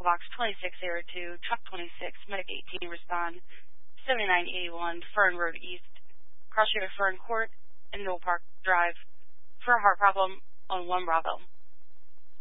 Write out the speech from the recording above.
Box 2602, Truck 26, Medic 18, respond 7981, Fern Road East, cross street of Fern Court and Knoll Park Drive for a heart problem on 1 Bravo.